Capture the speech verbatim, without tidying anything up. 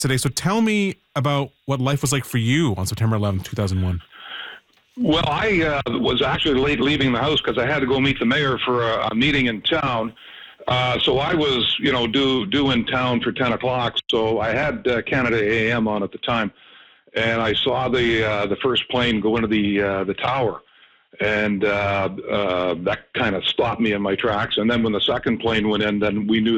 today. So tell me about what life was like for you on September eleventh, two thousand one. Well, I uh, was actually late leaving the house because I had to go meet the mayor for a, a meeting in town. Uh, so I was, you know, due due in town for ten o'clock. So I had uh, Canada A M on at the time, and I saw the uh, the first plane go into the uh, the tower, and uh, uh, that kind of stopped me in my tracks. And then when the second plane went in, then we knew